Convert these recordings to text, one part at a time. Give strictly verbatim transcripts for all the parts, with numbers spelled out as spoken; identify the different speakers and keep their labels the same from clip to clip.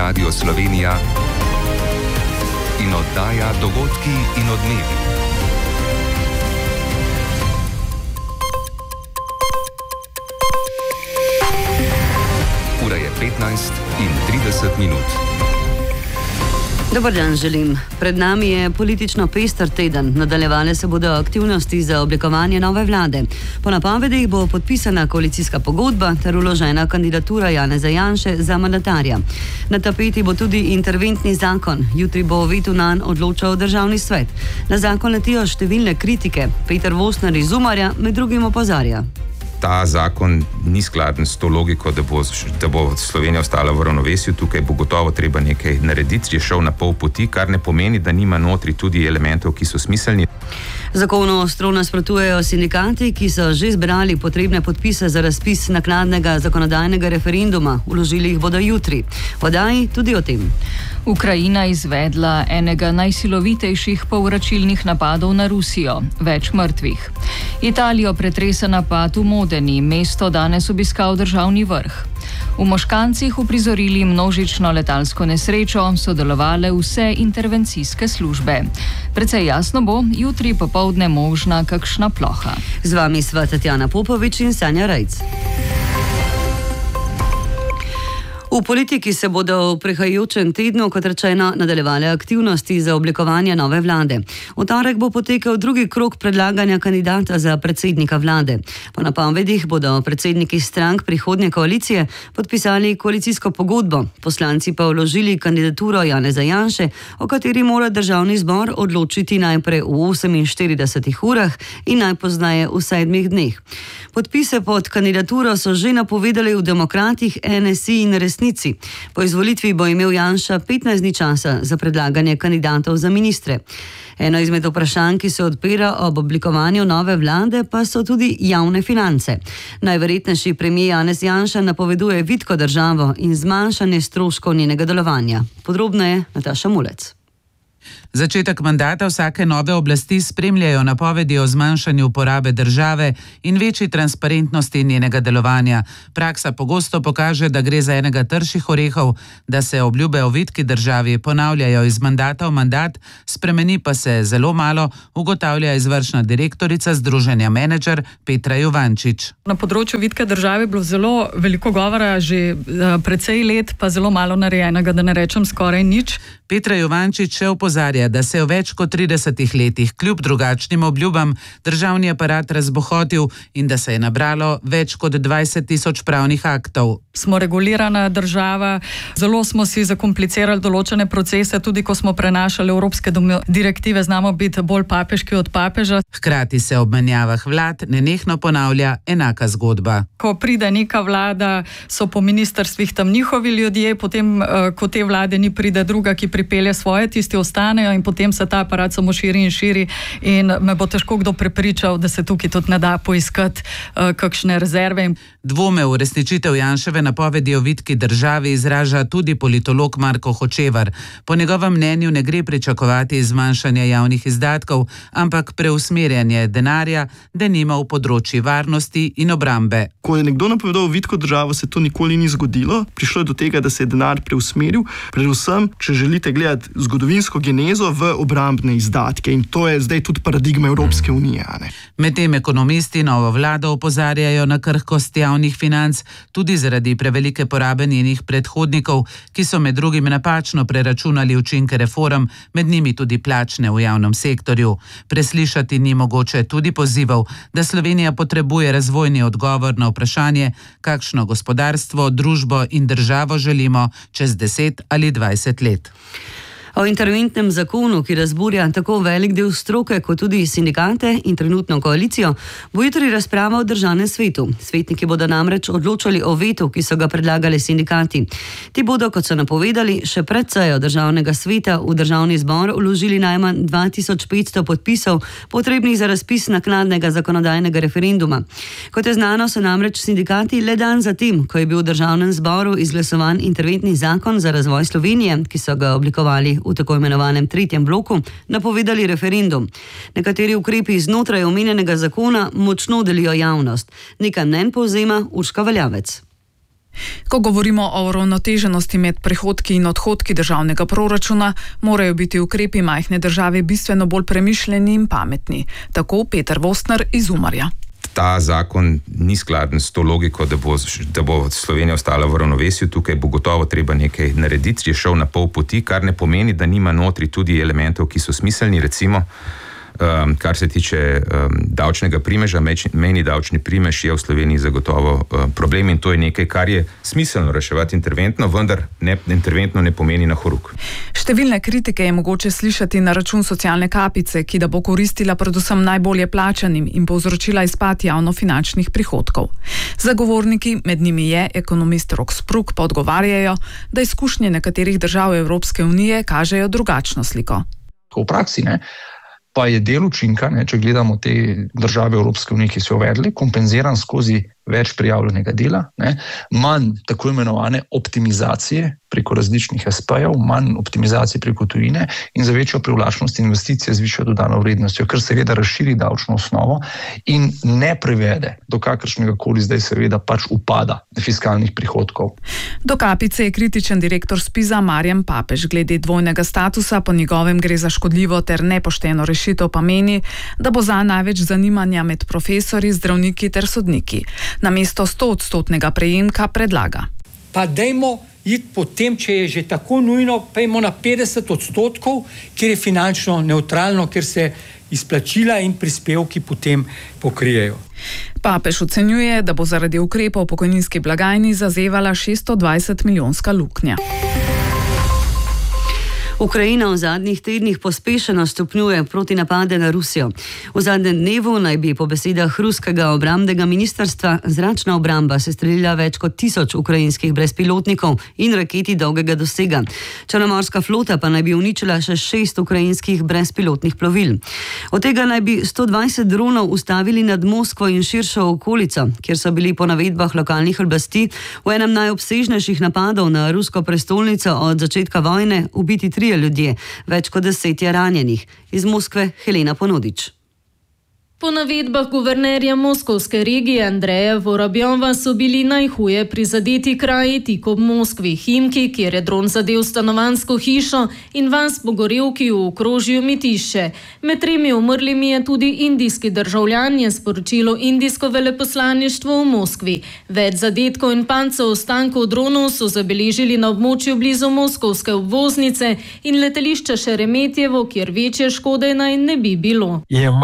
Speaker 1: Radio Slovenija in oddaja Dogodki in odmevi. Ura je petnajst in trideset minut.
Speaker 2: Dobar dan želim. Pred nami je politično pester teden. Nadaljevale se bodo aktivnosti za oblikovanje nove vlade. Po napovedih bo podpisana koalicijska pogodba ter vložena kandidatura Janeza Janše za mandatarja. Na tapeti bo tudi interventni zakon. Jutri bo o vetu nanj odločal državni svet. Na zakon letijo številne kritike. Peter Vosner iz Umarja med drugim opozarja.
Speaker 3: Ta zakon ni skladen s to logiko, da bo, da bo Slovenija ostala v ravnovesju. Tukaj bo gotovo treba nekaj narediti, je šel na pol poti, kar ne pomeni, da nima notri tudi elementov, ki so smiselni.
Speaker 2: Zakonu ostro nasprotujejo sindikati, ki so že zbrali potrebne podpise za razpis naknadnega zakonodajnega referenduma. Vložili jih bodo jutri. V oddaji tudi o tem.
Speaker 4: Ukrajina izvedla enega najsilovitejših povračilnih napadov na Rusijo. Več mrtvih. Italijo pretresa napad v Modeni. Mesto danes obiskal državni vrh. V Moškancih uprizorili množično letalsko nesrečo, sodelovale vse intervencijske službe. Precej jasno bo, jutri popoldne možna kakšna ploha.
Speaker 2: Z vami sva Tatjana Popovič in Sanja Rajc. V politiki se bodo v prihajajočem tednu, kot rečeno, nadaljevale aktivnosti za oblikovanje nove vlade. V torek bo potekal drugi krog predlaganja kandidata za predsednika vlade. Po napovedih bodo predsedniki strank prihodnje koalicije podpisali koalicijsko pogodbo, poslanci pa vložili kandidaturo Janeza Janše, o kateri mora državni zbor odločiti najprej v oseminštiridesetih urah in najpozneje v sedmih dneh. Podpise pod kandidaturo so že napovedali v Demokratih, N S I in Resnici. Po izvolitvi bo imel Janša petnajst dni časa za predlaganje kandidatov za ministre. Eno izmed vprašanj, ki se odpira ob oblikovanju nove vlade, pa so tudi javne finance. Najverjetnejši premier Janez Janša napoveduje vitko državo in zmanjšanje stroškov njenega delovanja. Podrobneje Nataša Mulec.
Speaker 5: Začetek mandata vsake nove oblasti spremljajo napovedi o zmanjšanju porabe države in večji transparentnosti njenega delovanja. Praksa pogosto pokaže, da gre za enega trših orehov, da se obljube o vitki državi ponavljajo iz mandata v mandat, spremeni pa se zelo malo, ugotavlja izvršna direktorica Združenja Menedžer Petra Juvančič.
Speaker 6: Na področju vitke države je bilo zelo veliko govora že precej let, pa zelo malo narejenega, da ne rečem skoraj nič.
Speaker 5: Petra Juvančič še opozarja, da se je v več kot tridesetih letih kljub drugačnim obljubam državni aparat razbohotil in da se je nabralo več kot dvajset tisoč pravnih aktov.
Speaker 6: Smo regulirana država, zelo smo si zakomplicirali določene procese, tudi ko smo prenašali evropske direktive, znamo biti bolj papeški od papeža.
Speaker 5: Hkrati se ob menjavah vlad nenehno ponavlja enaka zgodba.
Speaker 6: Ko pride neka vlada, so po ministrstvih tam njihovi ljudje, potem, ko te vlade ni, pride druga, ki pripelje svoje, tisti ostanejo in potem se ta aparat samo širi in širi in me bo težko kdo prepričal, da se tukaj tudi ne da poiskati uh, kakšne rezerve.
Speaker 5: Dvome v uresničitev Janševe napovedi o vitki državi izraža tudi politolog Marko Hočevar. Po njegovem mnenju ne gre pričakovati zmanjšanja javnih izdatkov, ampak preusmerjanje denarja, denimo v področji varnosti in obrambe.
Speaker 7: Ko je nekdo napovedal vitko državo, se to nikoli ni zgodilo. Prišlo je do tega, da se je denar preusmeril, predvsem, če želite gledati zgodovinsko genezo, v obrambne izdatke, in to je zdaj tudi paradigma Evropske unije.
Speaker 5: Medtem ekonomisti novo vlado opozarjajo na krhkost javnih financ, tudi zaradi prevelike porabe njenih predhodnikov, ki so med drugim napačno preračunali učinke reform, med njimi tudi plačne v javnem sektorju. Preslišati ni mogoče tudi pozivov, da Slovenija potrebuje razvojni odgovor na vprašanje, kakšno gospodarstvo, družbo in državo želimo čez deset ali dvajset let.
Speaker 2: O interventnem zakonu, ki razburja tako velik del stroke, kot tudi sindikate in trenutno koalicijo, bo jutri razprava v državnem svetu. Svetniki bodo namreč odločali o vetu, ki so ga predlagali sindikati. Ti bodo, kot so napovedali, še pred sejo državnega sveta v državni zbor vložili najmanj dva tisoč petsto podpisov, potrebnih za razpis naknadnega zakonodajnega referenduma. Kot je znano, so namreč sindikati le dan zatem, ko je bil v državnem zboru izglasovan interventni zakon za razvoj Slovenije, ki so ga oblikovali v tako imenovanem tretjem bloku, napovedali referendum. Nekateri ukrepi znotraj omenjenega zakona močno delijo javnost. Nekaj mnenj povzema Urška Valjavec.
Speaker 8: Ko govorimo o uravnoteženosti med prihodki in odhodki državnega proračuna, morajo biti ukrepi majhne države bistveno bolj premišljeni in pametni. Tako Peter Vostner iz Umarja.
Speaker 3: Ta zakon ni skladen s to logiko, da bo, da bo Slovenija ostala v ravnovesju. Tukaj bo gotovo treba nekaj narediti, je šel na pol poti, kar ne pomeni, da nima notri tudi elementov, ki so smiselni, recimo, um, kar se tiče um, davčnega primeža, mejni davčni primež je v Sloveniji zagotovo um, problem in to je nekaj, kar je smiselno reševati interventno, vendar ne, interventno ne pomeni na horuk.
Speaker 8: Številne kritike je mogoče slišati na račun socialne kapice, ki da bo koristila predvsem najbolje plačanim in povzročila izpad javnofinančnih prihodkov. Zagovorniki, med njimi je ekonomist Rok Spruk, pa odgovarjajo, da izkušnje nekaterih držav Evropske unije kažejo drugačno sliko.
Speaker 9: V praksi ne, pa je del učinka, ne, če gledamo te države Evropske unije, ki so jo uvedli, kompenziran skozi več prijavljenega dela, ne, manj tako imenovane optimizacije preko različnih es pe-jev, manj optimizacije preko tujine in za večjo privlačnost investicije z višjo dodano vrednostjo, kar seveda razširi davčno osnovo in ne privede do kakršnega koli zdaj seveda pač upada fiskalnih prihodkov.
Speaker 8: Do kapice je kritičen direktor Spiza Marjan Papež. Glede dvojnega statusa po njegovem gre za škodljivo ter nepošteno rešitev, pa meni, da bo za največ zanimanja med profesorji, zdravniki ter sodniki. Namesto stoodstotnega prejemka predlaga.
Speaker 10: Pa dajmo iti potem, če je že tako nujno, pejmo na petdeset odstotkov, kjer je finančno nevtralno, ker se izplačila in prispevki potem pokrijejo.
Speaker 8: Papež ocenjuje, da bo zaradi ukrepov v pokojninski blagajni zazevala šeststo dvajset milijonska luknja.
Speaker 2: Ukrajina v zadnjih tednih pospešeno stopnjuje proti napade na Rusijo. V zadnjem dnevu naj bi po besedah ruskega obrambnega ministrstva zračna obramba sestrelila več kot tisoč ukrajinskih brezpilotnikov in raketi dolgega dosega. Črnomorska flota pa naj bi uničila še šest ukrajinskih brezpilotnih plovil. Od tega naj bi sto dvajset dronov ustavili nad Moskvo in širšo okolico, kjer so bili po navedbah lokalnih oblasti v enem najobsežnejših napadov na rusko prestolnico od začetka vojne ubiti tri ljudje, več kot deset je ranjenih. Iz Moskve Helena Ponodič.
Speaker 11: Po navedbah guvernerja moskovske regije Andreja Vorobjova so bili najhuje prizadeti kraji tik ob Moskvi, Himki, kjer je dron zadel stanovanjsko hišo, in vas Pogorevki v okrožju Mitišče. Med tremi umrlimi je tudi indijski državljan, je sporočilo indijsko veleposlaništvo v Moskvi. Več zadetkov in pancev ostankov dronov so zabeležili na območju blizu moskovske obvoznice in letališča Šeremetjevo, kjer večje škode naj ne bi bilo.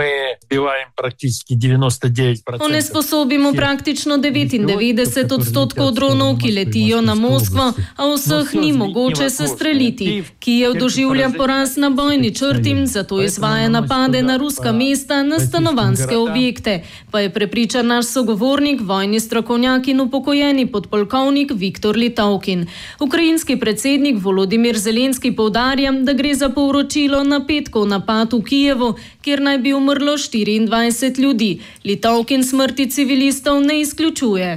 Speaker 11: Onesposobimo praktično devetindevetdeset odstotkov dronov, ki letijo na Moskvo, a vseh ni mogoče sestreliti. Kijev doživlja poraz na bojni črti, zato izvaja napade na ruska mesta, na stanovanjske objekte, pa je prepričan naš sogovornik, vojni strokovnjak in upokojeni podpolkovnik Viktor Litavkin. Ukrajinski predsednik Volodimir Zelenski poudarja, da gre za povročilo na petkov napad v Kijevu, kjer naj bi umrlo štiriindvajset ljudi. Litavkin smrti civilistov ne izključuje.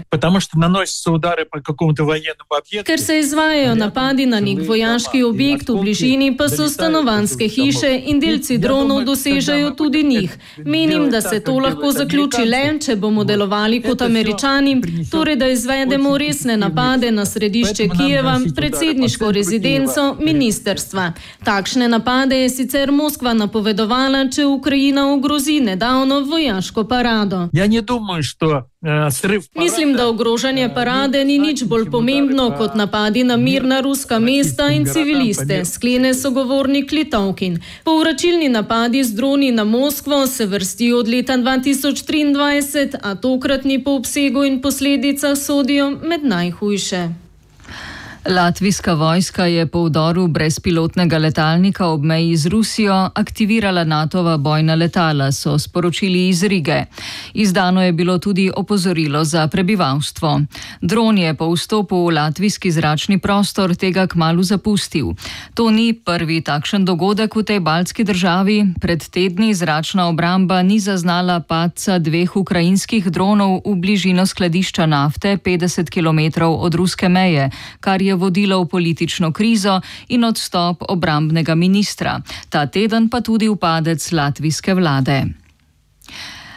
Speaker 11: Ker se izvajajo napadi na nek vojaški objekt v bližini, pa so stanovanjske hiše in delci dronov dosežejo tudi njih. Menim, da se to lahko zaključi le, če bomo delovali kot Američani, torej da izvedemo resne napade na središče Kijeva, predsedniško rezidenco, ministerstva. Takšne napade je sicer Moskva napovedovala, če Ukrajina ogrozi nedavno vojaško parado.
Speaker 12: Ja ne думаю, что
Speaker 11: Mislim, da ogrožanje parade ni nič bolj pomembno kot napadi na mirna ruska mesta in civiliste, sklene sogovornik Litavkin. Povračilni napadi z droni na Moskvo se vrstijo od leta dva tisoč triindvajset, a tokratni po obsegu in posledicah sodijo med najhujše.
Speaker 4: Latvijska vojska je po vdoru brezpilotnega letalnika ob meji z Rusijo aktivirala natova bojna letala, so sporočili iz Rige. Izdano je bilo tudi opozorilo za prebivalstvo. Dron je po vstopu v latvijski zračni prostor tega kmalu zapustil. To ni prvi takšen dogodek v tej baltski državi. Pred tedni zračna obramba ni zaznala padca dveh ukrajinskih dronov v bližino skladišča nafte petdeset kilometrov od ruske meje, kar je vodilo v politično krizo in odstop obrambnega ministra. Ta teden pa tudi upadec latvijske vlade.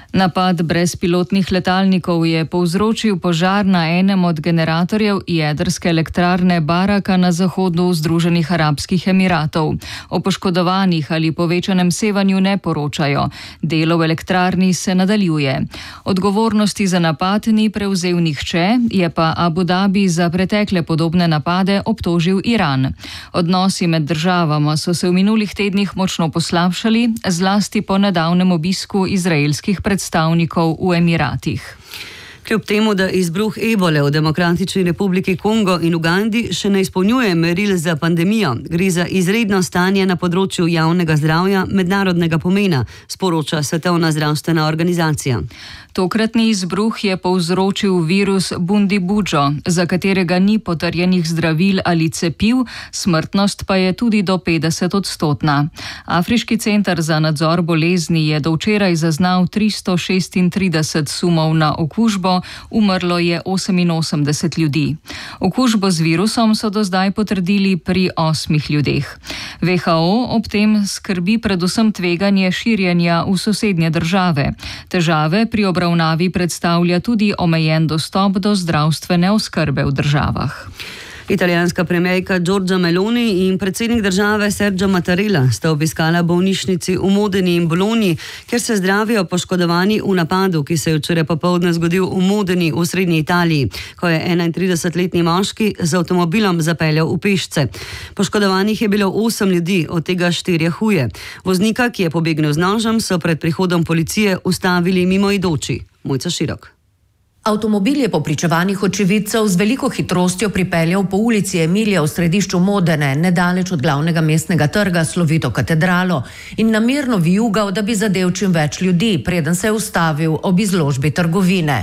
Speaker 4: Napad brezpilotnih letalnikov je povzročil požar na enem od generatorjev jedrske elektrarne Baraka na zahodu Združenih arabskih emiratov. O poškodovanih ali povečanem sevanju ne poročajo. Delo v elektrarni se nadaljuje. Odgovornosti za napad ni prevzel nihče, je pa Abu Dhabi za pretekle podobne napade obtožil Iran. Odnosi med državama so se v minulih tednih močno poslabšali, zlasti po nedavnem obisku izraelskih predstavnikov. predstavnikov v Emiratih.
Speaker 2: Kljub temu, da izbruh ebole v Demokratični republiki Kongo in Ugandi še ne izpolnjuje meril za pandemijo, gre za izredno stanje na področju javnega zdravja mednarodnega pomena, sporoča Svetovna zdravstvena organizacija.
Speaker 4: Tokratni izbruh je povzročil virus Bundibugyo, za katerega ni potrjenih zdravil ali cepiv, smrtnost pa je tudi do petdeset odstotna. Afriški center za nadzor bolezni je do včeraj zaznal tristo šestintrideset sumov na okužbo, umrlo je oseminosemdeset ljudi. Okužbo z virusom so do zdaj potrdili pri osmih ljudeh. W H O ob tem skrbi predvsem tveganje širjenja v sosednje države. Težave pri obravnavi predstavlja tudi omejen dostop do zdravstvene oskrbe v državah.
Speaker 2: Italijanska premijerka Giorgia Meloni in predsednik države Sergio Mattarella sta obiskala bolnišnici v Modeni in Bologni, kjer se zdravijo poškodovani v napadu, ki se je včeraj popoldne zgodil v Modeni v srednji Italiji, ko je enaintridesetletni moški z avtomobilom zapeljal v pešce. Poškodovanih je bilo osem ljudi, od tega štirje huje. Voznika, ki je pobegnil z nožem, so pred prihodom policije ustavili mimoidoči. Mojca Širok.
Speaker 12: Avtomobil je po pričevanjih očividcev z veliko hitrostjo pripeljal po ulici Emilija v središču Modene, nedaleč od glavnega mestnega trga s slovito katedralo, in namerno vijugal, da bi zadel čim več ljudi, preden se je ustavil ob izložbi trgovine.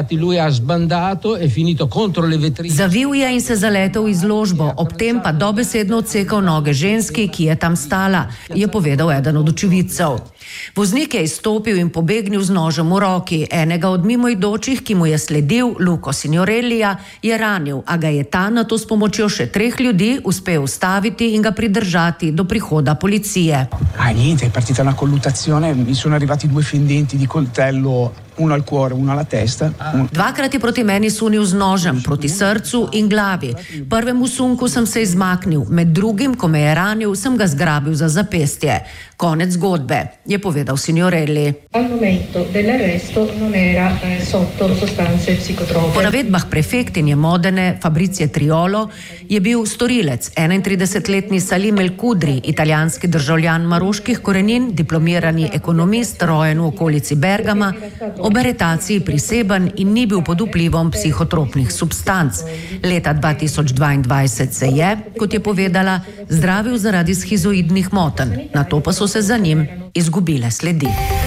Speaker 12: Zavil je in se zaletel v izložbo, ob tem pa dobesedno odsekal noge ženski, ki je tam stala, je povedal eden od očividcev. Voznik je izstopil in pobegnil z nožem v roki. Enega od mimoidočih, ki mu je sledil, Luko Signorellija, je ranil, a ga je ta nato s pomočjo še treh ljudi uspel ustaviti in ga pridržati do prihoda policije.
Speaker 13: Ah, niente, è partita una colluttazione, mi sono arrivati due fendenti di coltello, uno al cuore, uno alla testa. Un...
Speaker 12: Dvakrat je proti meni sunil z nožem, proti srcu in glavi. Prvemu sunku sem se izmaknil, med drugim, ko me je ranil, sem ga zgrabil za zapestje. Konec zgodbe, je povedal Signorelli.
Speaker 14: Al momento dell'arresto non era eh, sotto sostanze psicotrope.
Speaker 12: Po navedbah prefektinje Modene Fabrizie Triolo je bil storilec, enaintridesetletni Salim El Kudri, italijanski državljan maroških korenin, diplomirani ekonomist, rojen v okolici Bergama, ob aretaciji priseben in ni bil pod vplivom psihotropnih substanc. Leta dva tisoč dvaindvajset se je, kot je povedala, zdravil zaradi schizoidnih motenj, nato pa so se za njim izgubile sledi.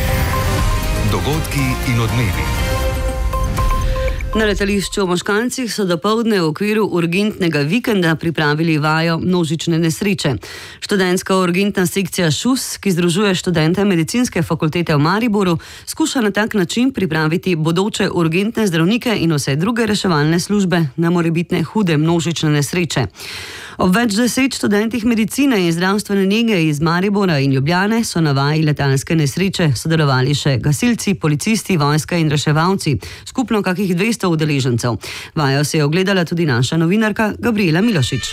Speaker 1: Dogodki in odmevi.
Speaker 2: Na letališču v Moškancih so dopoldne v okviru urgentnega vikenda pripravili vajo množične nesreče. Študentska urgentna sekcija ŠUS, ki združuje študente medicinske fakultete v Mariboru, skuša na tak način pripraviti bodoče urgentne zdravnike in vse druge reševalne službe na morebitne hude množične nesreče. Ob več deset študentih medicine in zdravstvene nege iz Maribora in Ljubljane so na vaji letalske nesreče sodelovali še gasilci, policisti, vojska in reševalci, skupno kakih dvesto udeležencev. Vajo se je ogledala tudi naša novinarka Gabriela Milošič.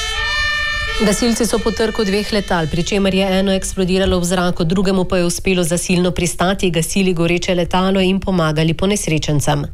Speaker 15: Gasilci so po trku dveh letal, pri čemer je eno eksplodiralo v zraku, drugemu pa je uspelo zasilno pristati, gasili goreče letalo in pomagali ponesrečencem.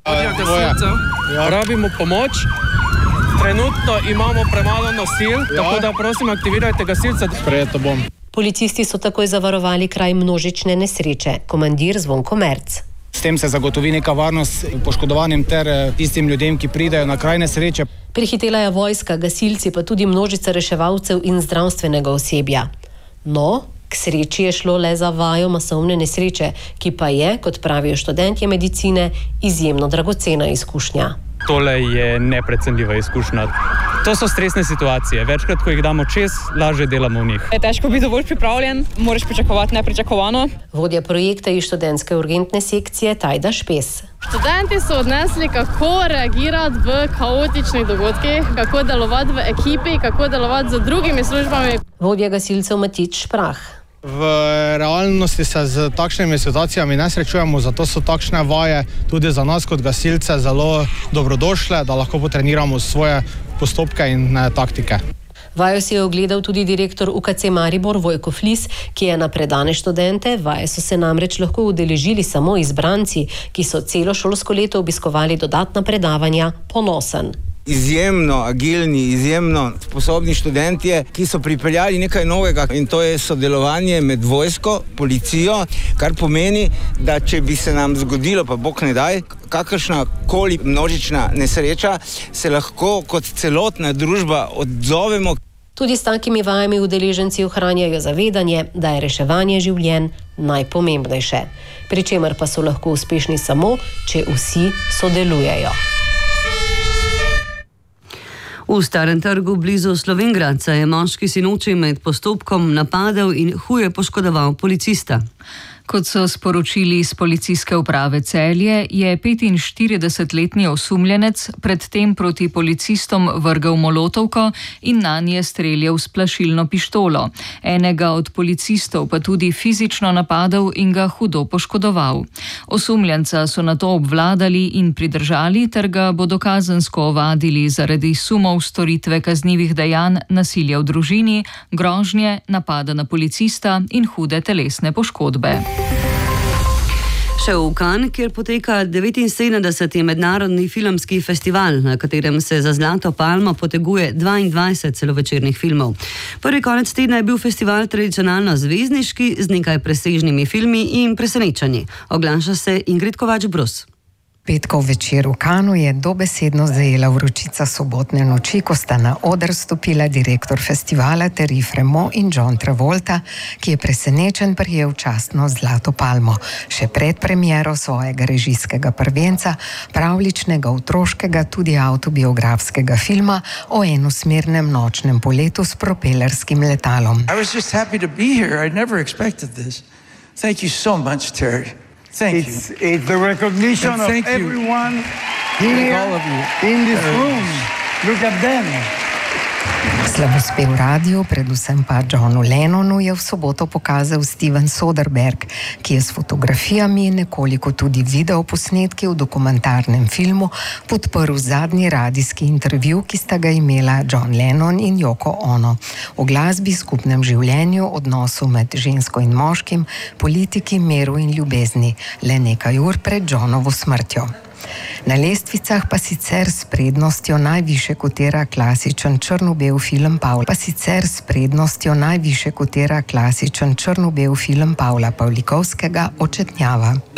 Speaker 16: Rabimo pomoč. Trenutno imamo premalo nosil, ja. Tako da prosim aktivirajte gasilce. Sprejeto bom.
Speaker 15: Policisti so takoj zavarovali kraj množične nesreče. Komandir Zvonko Merc.
Speaker 13: S tem se zagotovi neka varnost poškodovanim ter tistim ljudem, ki pridejo na kraj nesreče.
Speaker 15: Prihitela je vojska, gasilci pa tudi množica reševalcev in zdravstvenega osebja. No, k sreči je šlo le za vajo masovne nesreče, ki pa je, kot pravijo študentje medicine, izjemno dragocena izkušnja.
Speaker 16: Tole je neprecenljiva izkušnja. To so stresne situacije. Večkrat, ko jih damo čez, lažje delamo v njih.
Speaker 17: Je težko biti dovolj pripravljen, moraš pričakovati nepričakovano.
Speaker 15: Vodja projekta iz študentske urgentne sekcije Tajda Špes.
Speaker 18: Študenti so odnesli, kako reagirati v kaotičnih dogodkih, kako delovati v ekipi, kako delovati z drugimi službami.
Speaker 15: Vodja gasilcev Matič Šprah.
Speaker 16: V realnosti se z takšnimi situacijami ne srečujemo, zato so takšne vaje tudi za nas kot gasilce zelo dobrodošle, da lahko potreniramo svoje postopke in taktike.
Speaker 15: Vajo si je ogledal tudi direktor U K C Maribor Vojko Flis, ki je na predane študente. Vaje so se namreč lahko udeležili samo izbranci, ki so celo šolsko leto obiskovali dodatna predavanja, ponosen.
Speaker 19: Izjemno agilni, izjemno sposobni študentje, ki so pripeljali nekaj novega, in to je sodelovanje med vojsko, policijo, kar pomeni, da če bi se nam zgodilo, pa bog ne daj, kakršna koli množična nesreča, se lahko kot celotna družba odzovemo.
Speaker 15: Tudi s takimi vajami udeleženci ohranjajo zavedanje, da je reševanje življenj najpomembnejše. Pri čemer pa so lahko uspešni samo, če vsi sodelujejo.
Speaker 2: V Starem trgu blizu Slovengradca je moški sinoči med postopkom napadel in huje poškodoval policista.
Speaker 4: Kot so sporočili iz policijske uprave Celje, je petinštiridesetletni osumljenec predtem proti policistom vrgel molotovko in nanje streljal s plašilno pištolo. Enega od policistov pa tudi fizično napadel in ga hudo poškodoval. Osumljenca so nato obvladali in pridržali ter ga bodo kazensko ovadili zaradi sumov storitve kaznivih dejanj nasilja v družini, grožnje, napada na policista in hude telesne poškodbe.
Speaker 2: Še v Cannes, kjer poteka devetinsedemdeseti mednarodni filmski festival, na katerem se za Zlato palmo poteguje dvaindvajset celovečernih filmov. Prvi konec tedna je bil festival tradicionalno zvezdniški z nekaj presežnimi filmi in presenečenji. Oglaša se Ingrid Kovač-Brus.
Speaker 20: Petkov večer v Cannesu je dobesedno zajela vročica sobotne noči, ko sta na oder stopila direktor festivala Thierry Frémaux in John Travolta, ki je presenečen prejel častno Zlato palmo, še pred premiero svojega režijskega prvenca, pravljičnega, otroškega, tudi avtobiografskega filma o enosmernem nočnem poletu s propelerskim letalom.
Speaker 21: I was just happy to be here. I never expected this. Thank you so much, Terry. Thank
Speaker 22: it's,
Speaker 21: you.
Speaker 22: It's the recognition of everyone here in this room. Look at them.
Speaker 20: Slavospev radio, predvsem pa Johnu Lennonu, je v soboto pokazal Steven Soderbergh, ki je s fotografijami in nekoliko tudi videoposnetki v dokumentarnem filmu podprl zadnji radijski intervju, ki sta ga imela John Lennon in Yoko Ono. O glasbi, skupnem življenju, odnosu med žensko in moškim, politiki, miru in ljubezni, le nekaj ur pred Johnovo smrtjo. Na lestvicah pa sicer s prednostjo najviše kotira klasičen črno-bel film Pavla, pa sicer s prednostjo najviše kotira klasičen črno-bel film Pavla Pavlikovskega Očetnjava.